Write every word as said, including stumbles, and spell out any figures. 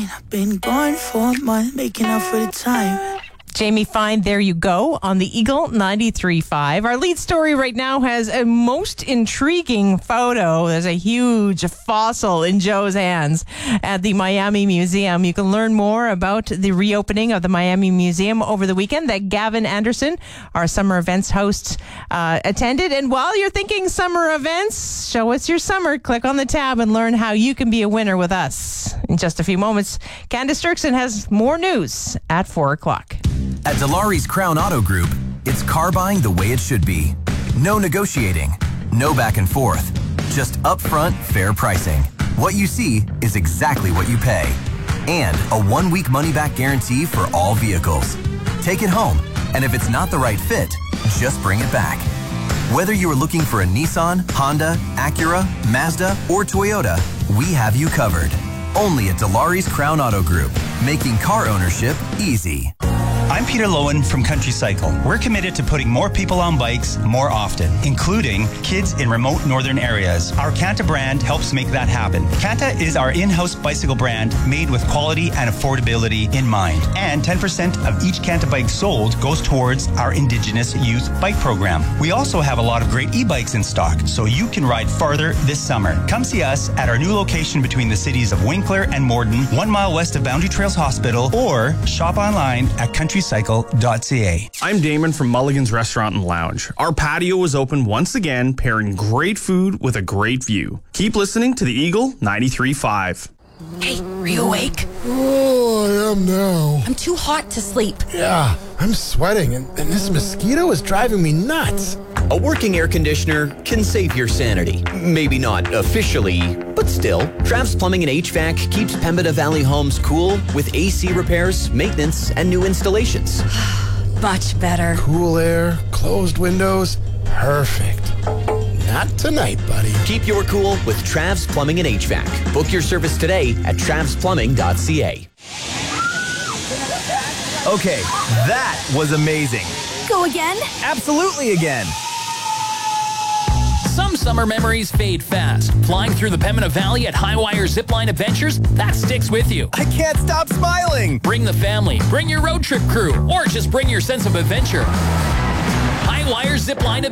mine. I've been gone for a month, making up for the time. Jamie Fine, There You Go on the Eagle ninety-three point five. Our lead story right now has a most intriguing photo. There's a huge fossil in Joe's hands at the Miami Museum. You can learn more about the reopening of the Miami Museum over the weekend that Gavin Anderson, our summer events host, uh, attended. And while you're thinking summer events, show us your summer. Click on the tab and learn how you can be a winner with us. In just a few moments, Candace Dirksen has more news at four o'clock. At Dilawri's Crown Auto Group, it's car buying the way it should be. No negotiating, no back and forth, just upfront, fair pricing. What you see is exactly what you pay. And a one-week money-back guarantee for all vehicles. Take it home, and if it's not the right fit, just bring it back. Whether you are looking for a Nissan, Honda, Acura, Mazda, or Toyota, we have you covered. Only at Dilawri's Crown Auto Group, making car ownership easy. I'm Peter Lowen from Country Cycle. We're committed to putting more people on bikes more often, including kids in remote northern areas. Our Canta brand helps make that happen. Canta is our in-house bicycle brand made with quality and affordability in mind. And ten percent of each Canta bike sold goes towards our Indigenous Youth Bike Program. We also have a lot of great e-bikes in stock, so you can ride farther this summer. Come see us at our new location between the cities of Winkler and Morden, one mile west of Boundary Trails Hospital, or shop online at country cycle dot c a. I'm Damon from Mulligan's Restaurant and Lounge. Our patio is open once again, pairing great food with a great view. Keep listening to the Eagle ninety-three point five. Hey, are you awake? Oh, I am now. I'm too hot to sleep. Yeah, I'm sweating, and, and this mosquito is driving me nuts. A working air conditioner can save your sanity. Maybe not officially, but still. Trav's Plumbing and H V A C keeps Pembina Valley homes cool with A C repairs, maintenance, and new installations. Much better. Cool air, closed windows, perfect. Not tonight, buddy. Keep your cool with Trav's Plumbing and H V A C. Book your service today at travs plumbing dot c a. Okay, that was amazing. Go again? Absolutely again. Some summer memories fade fast. Flying through the Pembina Valley at Highwire Zipline Adventures, that sticks with you. I can't stop smiling. Bring the family, bring your road trip crew, or just bring your sense of adventure. Highwire Zipline